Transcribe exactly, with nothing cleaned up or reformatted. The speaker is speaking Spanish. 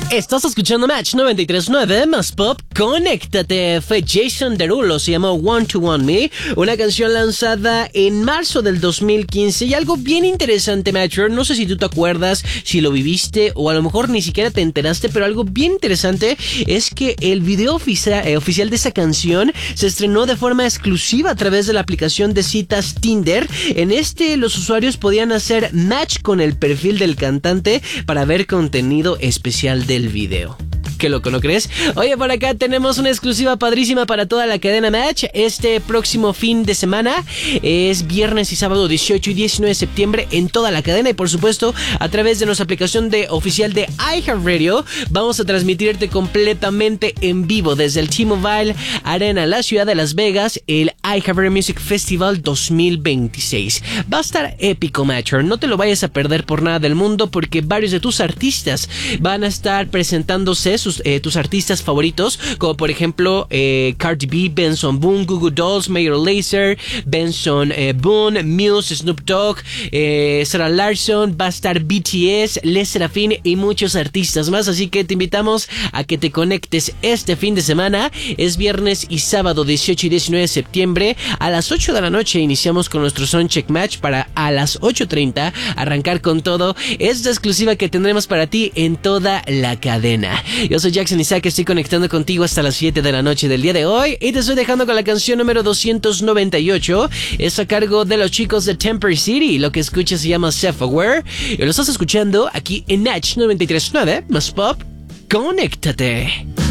Estás escuchando Match noventa y tres punto nueve más Pop. Conéctate. Fue Jason Derulo, se llamó One to One Me, una canción lanzada en marzo del dos mil quince. Y algo bien interesante, Matcher, no sé si tú te acuerdas, si lo viviste o a lo mejor ni siquiera te enteraste, pero algo bien interesante es que el video oficial, eh, oficial de esa canción se estrenó de forma exclusiva a través de la aplicación de citas Tinder. En este los usuarios podían hacer match con el perfil del cantante para ver contenido especial del video. Qué loco, ¿no crees? Oye, por acá tenemos una exclusiva padrísima para toda la cadena Match. Este próximo fin de semana es viernes y sábado dieciocho y diecinueve de septiembre en toda la cadena. Y por supuesto, a través de nuestra aplicación de oficial de iHeartRadio, vamos a transmitirte completamente en vivo desde el T-Mobile Arena, la ciudad de Las Vegas, el iHeartRadio Music Festival dos mil veintiséis. Va a estar épico, Matcher. No te lo vayas a perder por nada del mundo, porque varios de tus artistas van a estar presentándose, sus, eh, tus artistas favoritos, como por ejemplo eh, Cardi B, Benson Boone, Goo Goo Dolls, Major Lazer, Benson eh, Boone, Muse, Snoop Dogg, eh, Sarah Larson, va a estar B T S, Les Serafin y muchos artistas más, así que te invitamos a que te conectes este fin de semana. Es viernes y sábado dieciocho y diecinueve de septiembre a las ocho de la noche. Iniciamos con nuestro Soundcheck Match para a las ocho treinta arrancar con todo. Esta exclusiva que tendremos para ti en toda la cadena. Yo soy Jackson Isaac, estoy conectando contigo hasta las siete de la noche del día de hoy y te estoy dejando con la canción número doscientos noventa y ocho. Es a cargo de los chicos de Temper City. Lo que escuchas se llama Self-Aware y lo estás escuchando aquí en Match noventa y tres punto nueve más Pop. Conéctate.